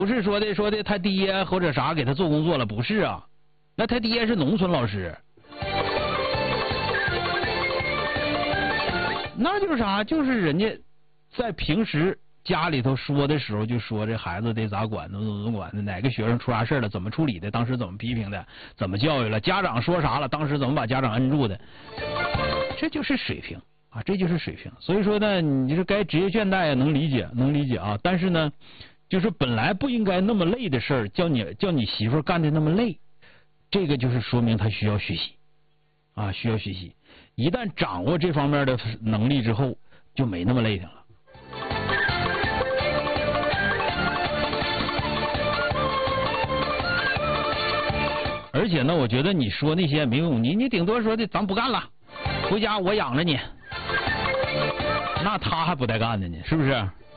不是说的他爹或者啥给他做工作了，不是啊，那他爹是农村老师，那就是啥？就是人家在平时家里头说的时候就说这孩子得咋管，怎么管的，哪个学生出啥事了，怎么处理的，当时怎么批评的，怎么教育了，家长说啥了，当时怎么把家长摁住的，这就是水平啊，这就是水平。所以说呢，你这该职业倦怠能理解啊，但是呢。就是本来不应该那么累的事儿，叫你媳妇干的那么累，这个就是说明她需要学习，啊，需要学习。一旦掌握这方面的能力之后，就没那么累挺了。而且呢，我觉得你说那些没用，你顶多说的咱不干了，回家我养着你，那他还不带干的呢，是不是？